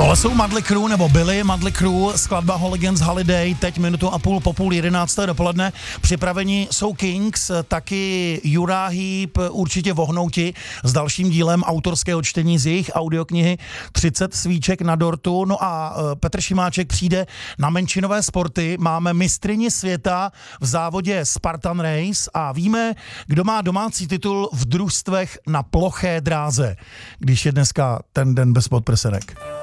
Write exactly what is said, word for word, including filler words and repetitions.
Tohle jsou Mötley Crüe, nebo byly Mötley Crüe, skladba Hooligans Holiday, teď minutu a půl po půl jedenácté dopoledne. Připraveni jsou Kings, taky Uriah Heep, určitě vohnouti s dalším dílem autorského čtení z jejich audioknihy třicet svíček na dortu. No a Petr Šimáček přijde na menšinové sporty. Máme mistryni světa v závodě Spartan Race a víme, kdo má domácí titul v družstvech na ploché dráze, když je dneska ten den bez podprsenek.